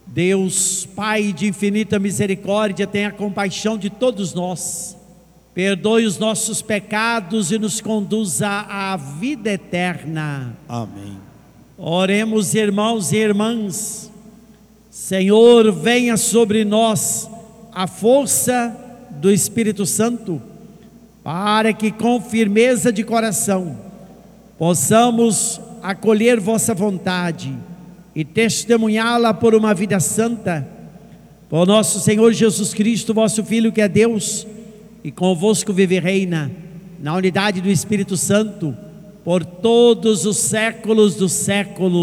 Deus, Pai de infinita misericórdia, tenha compaixão de todos nós, perdoe os nossos pecados e nos conduza à vida eterna. Amém. Oremos, irmãos e irmãs. Senhor, venha sobre nós a força do Espírito Santo, para que com firmeza de coração possamos acolher vossa vontade e testemunhá-la por uma vida santa, por nosso Senhor Jesus Cristo, vosso Filho, que é Deus, e convosco vive e reina, na unidade do Espírito Santo, por todos os séculos dos séculos.